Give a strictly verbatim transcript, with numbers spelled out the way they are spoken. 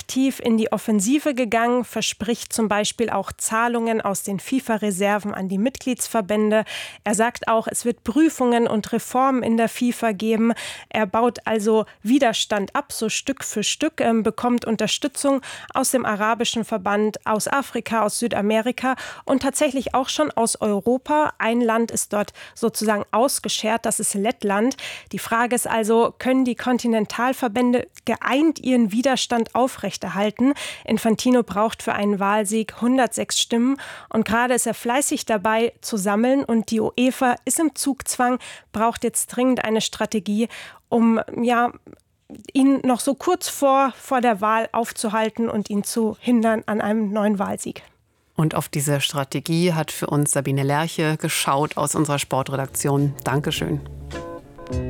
aktiv in die Offensive gegangen, verspricht zum Beispiel auch Zahlungen aus den FIFA-Reserven an die Mitgliedsverbände. Er sagt auch, es wird Prüfungen und Reformen in der FIFA geben. Er baut also Widerstand ab, so Stück für Stück, ähm, bekommt Unterstützung aus dem arabischen Verband, aus Afrika, aus Südamerika und tatsächlich auch schon aus Europa. Ein Land ist dort sozusagen ausgeschert, das ist Lettland. Die Frage ist also, können die Kontinentalverbände geeint ihren Widerstand aufrechterhalten? Infantino braucht für einen Wahlsieg hundertsechs Stimmen und gerade ist er fleißig dabei zu sammeln und die UEFA ist im Zugzwang, braucht jetzt dringend eine Strategie, um ja ihn noch so kurz vor, vor der Wahl aufzuhalten und ihn zu hindern an einem neuen Wahlsieg. Und auf diese Strategie hat für uns Sabine Lerche geschaut aus unserer Sportredaktion. Dankeschön.